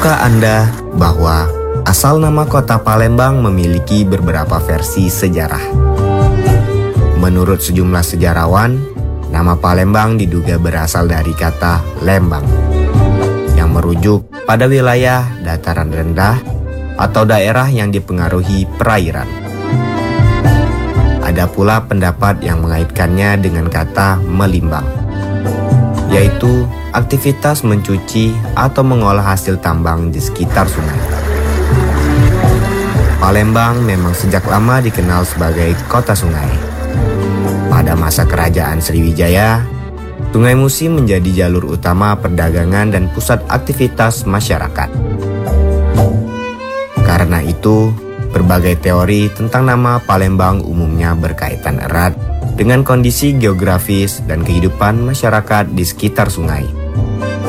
Tahukah Anda bahwa asal nama kota Palembang memiliki beberapa versi sejarah? Menurut sejumlah sejarawan, nama Palembang diduga berasal dari kata lembang, yang merujuk pada wilayah dataran rendah atau daerah yang dipengaruhi perairan. Ada pula pendapat yang mengaitkannya dengan kata melimbang, yaitu aktivitas mencuci atau mengolah hasil tambang di sekitar sungai. Palembang memang sejak lama dikenal sebagai kota sungai. Pada masa kerajaan Sriwijaya, Sungai Musi menjadi jalur utama perdagangan dan pusat aktivitas masyarakat. Karena itu, berbagai teori tentang nama Palembang umumnya berkaitan erat dengan kondisi geografis dan kehidupan masyarakat di sekitar sungai.